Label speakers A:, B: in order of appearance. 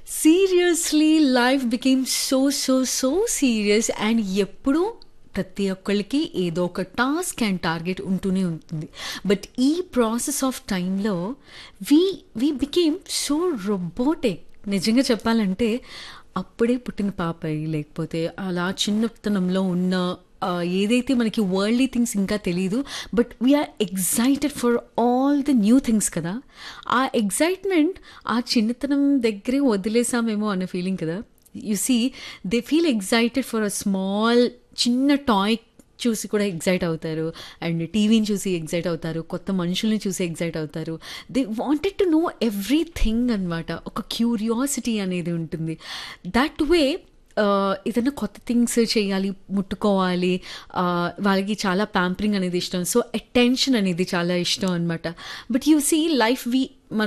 A: Seriously life became so serious and ఎప్పుడూ ప్రతి ఒక్కళ్ళకి ఏదో ఒక టాస్క్ అండ్ టార్గెట్ ఉంటూనే ఉంటుంది. బట్ ఈ ప్రాసెస్ ఆఫ్ టైంలో we we became so robotic. నిజంగా చెప్పాలంటే అప్పుడే పుట్టిన పాపై లేకపోతే అలా చిన్నతనంలో ఉన్న ఏదైతే మనకి వరల్డ్లీ థింగ్స్ ఇంకా తెలీదు, but we are excited for all the new things కదా. ఆ ఎగ్జైట్మెంట్ ఆ చిన్నతనం దగ్గరే వదిలేసామేమో అన్న ఫీలింగ్ కదా. You see they feel excited for a small చిన్న టాయ్ చూసి కూడా ఎగ్జైట్ అవుతారు, అండ్ టీవీని చూసి ఎగ్జైట్ అవుతారు, కొత్త మనుషుల్ని చూసి ఎగ్జైట్ అవుతారు. They wanted to know everything అనమాట. ఒక క్యూరియాసిటీ అనేది ఉంటుంది. దట్ వే ఏదైనా కొత్త థింగ్స్ చేయాలి, ముట్టుకోవాలి, వాళ్ళకి చాలా ప్యాంపరింగ్ అనేది ఇష్టం. సో అటెన్షన్ అనేది చాలా ఇష్టం అనమాట. బట్ యూ సీ లైఫ్ మనం